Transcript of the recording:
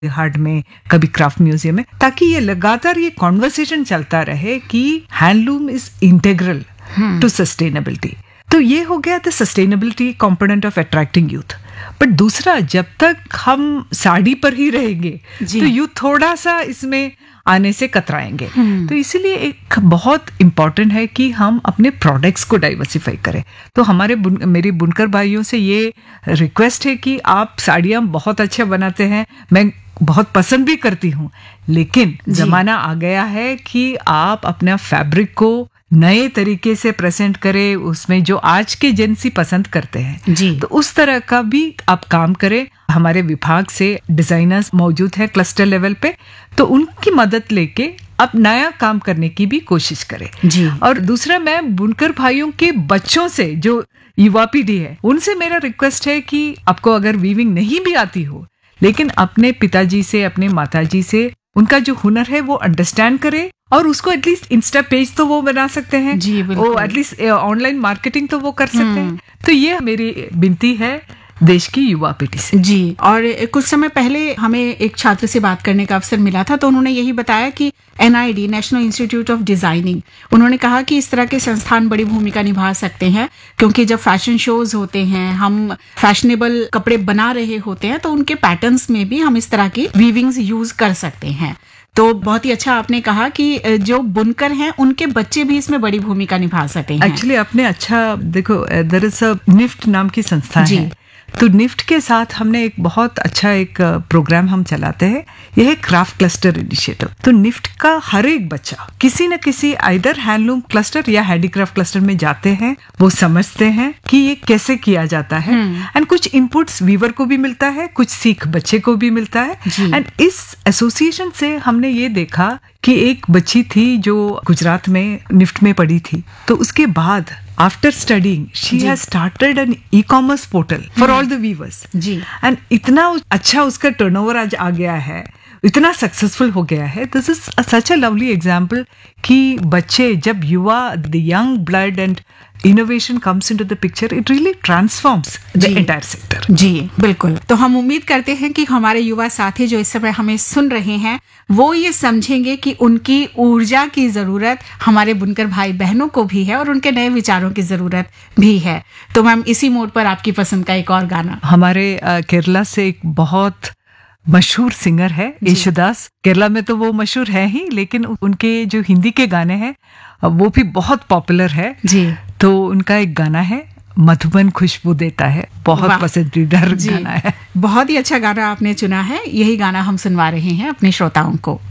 Heart में, कभी craft museum में, ताकि ये लगातार ये कॉन्वर्सेशन चलता रहे कि handloom is integral to sustainability. तो ये हो गया the sustainability component of attracting youth. But दूसरा, जब तक हम साड़ी पर ही रहेंगे तो यूथ थोड़ा सा इसमें आने से कतराएंगे। तो इसीलिए एक बहुत इम्पॉर्टेंट है कि हम अपने प्रोडक्ट्स को डाइवर्सिफाई करें। तो मेरे बुनकर भाइयों से ये रिक्वेस्ट है कि आप साड़ियाँ बहुत अच्छा बनाते हैं, मैं बहुत पसंद भी करती हूँ, लेकिन जमाना आ गया है कि आप अपना फैब्रिक को नए तरीके से प्रेजेंट करें, उसमें जो आज के जेंसी पसंद करते हैं जी, तो उस तरह का भी आप काम करें। हमारे विभाग से डिजाइनर्स मौजूद है क्लस्टर लेवल पे, तो उनकी मदद लेके आप नया काम करने की भी कोशिश करें जी। और दूसरा, मैं बुनकर भाइयों के बच्चों से, जो युवा पीढ़ी है, उनसे मेरा रिक्वेस्ट है कि आपको अगर वीविंग नहीं भी आती हो, लेकिन अपने पिताजी से, अपने माताजी से उनका जो हुनर है वो अंडरस्टैंड करें, और उसको एटलीस्ट इंस्टा पेज तो वो बना सकते हैं जी, वो एटलीस्ट ऑनलाइन मार्केटिंग तो वो कर सकते हैं। तो ये मेरी विनती है देश की युवा पीढ़ी से जी। और कुछ समय पहले हमें एक छात्र से बात करने का अवसर मिला था, तो उन्होंने यही बताया कि NID, national institute of designing, उन्होंने कहा कि इस तरह के संस्थान बड़ी भूमिका निभा सकते हैं, क्योंकि जब फैशन शोज होते हैं, हम फैशनेबल कपड़े बना रहे होते हैं, तो उनके पैटर्न्स में भी हम इस तरह की वीविंग्स यूज कर सकते हैं। तो बहुत ही अच्छा आपने कहा कि जो बुनकर हैं उनके बच्चे भी इसमें बड़ी भूमिका निभा सकते हैं। एक्चुअली आपने अच्छा देखो, देयर इज अ निफ्ट नाम की संस्था है, तो निफ्ट के साथ हमने एक बहुत अच्छा एक प्रोग्राम हम चलाते हैं, यह है क्राफ्ट क्लस्टर इनिशिएटिव। तो निफ्ट का हर एक बच्चा किसी न किसी आइदर हैंडलूम क्लस्टर या हैंडीक्राफ्ट क्लस्टर में जाते हैं, वो समझते हैं कि ये कैसे किया जाता है, एंड कुछ इनपुट्स वीवर को भी मिलता है, कुछ सीख बच्चे को भी मिलता है। एंड इस एसोसिएशन से हमने ये देखा कि एक बच्ची थी जो गुजरात में निफ्ट में पढ़ी थी, तो उसके बाद after studying she has started N e-commerce portal for all the viewers ji, and इतना अच्छा उसका टर्नओवर आज आ गया है, इतना सक्सेसफुल हो गया है। This is such a lovely example कि बच्चे, जब युवा, the young blood and innovation comes into the picture, it really transforms the entire sector. जी बिल्कुल। तो हम उम्मीद करते हैं कि हमारे युवा साथी जो इस समय हमें सुन रहे हैं, वो ये समझेंगे कि उनकी ऊर्जा की जरूरत हमारे बुनकर भाई बहनों को भी है और उनके नए विचारों की जरूरत भी है। तो मैम, इसी मोड पर आपकी पसंद का एक और गाना। हमारे केरला से एक बहुत मशहूर सिंगर है येशुदास। केरला में तो वो मशहूर है ही, लेकिन उनके जो हिंदी के गाने हैं वो भी बहुत पॉपुलर है जी। तो उनका एक गाना है मधुबन खुशबू देता है, बहुत पसंदीदा गाना है। बहुत ही अच्छा गाना आपने चुना है, यही गाना हम सुनवा रहे हैं अपने श्रोताओं को।